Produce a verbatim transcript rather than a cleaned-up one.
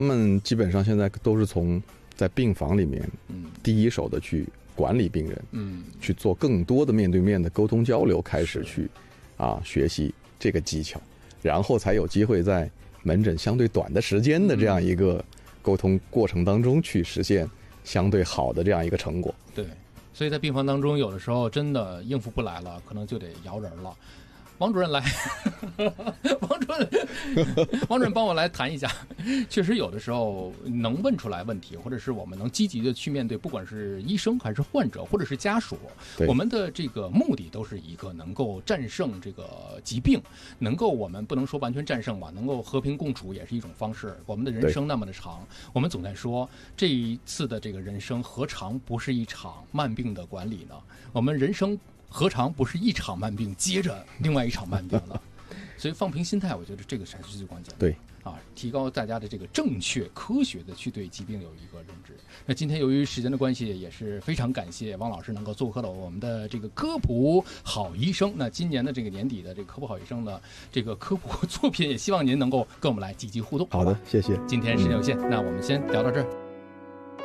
他们基本上现在都是从在病房里面，嗯，第一手的去管理病人，嗯，去做更多的面对面的沟通交流，开始去啊学习这个技巧，然后才有机会在门诊相对短的时间的这样一个沟通过程当中去实现相对好的这样一个成果。 对，所以在病房当中，有的时候真的应付不来了，可能就得摇人了。王主任来，王主任，王主任帮我来谈一下。确实有的时候能问出来问题，或者是我们能积极的去面对，不管是医生还是患者，或者是家属，我们的这个目的都是一个能够战胜这个疾病，能够我们不能说完全战胜吧，能够和平共处也是一种方式。我们的人生那么的长，我们总在说这一次的这个人生何尝不是一场慢病的管理呢？我们人生何尝不是一场慢病接着另外一场慢病呢？所以放平心态，我觉得这个才是最关键的。 对啊，提高大家的这个正确科学的去对疾病有一个认知。那今天由于时间的关系，也是非常感谢汪老师能够做客了我们的这个科普好医生。那今年的这个年底的这个科普好医生呢，这个科普作品也希望您能够跟我们来积极互动。 好的，谢谢。 今天时间有限，嗯、那我们先聊到这儿。